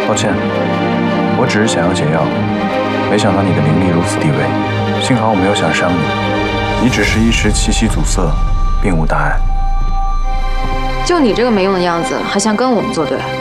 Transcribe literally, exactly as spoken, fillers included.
抱歉，我只是想要解药，没想到你的灵力如此低微，幸好我没有想伤你，你只是一时气息阻塞，并无大碍。 就你这个没用的样子，还想跟我们作对？